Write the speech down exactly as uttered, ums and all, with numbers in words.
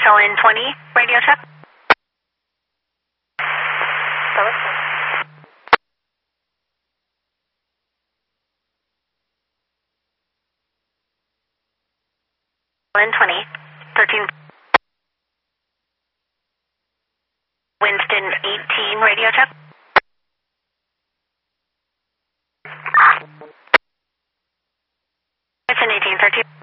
Lynn twenty, radio check. Lynn twenty, thirteen. Winston eighteen, radio check. Winston eighteen, thirteen.